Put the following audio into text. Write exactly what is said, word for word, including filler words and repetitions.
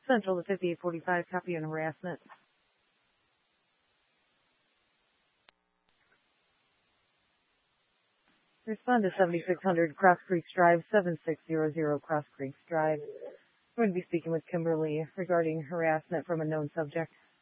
Central to fifty-eight forty-five, copy on harassment. Respond to seventy-six hundred Cross Creek Drive, seven six zero zero Cross Creek Drive. I'm going to be speaking with Kimberly regarding harassment from a known subject.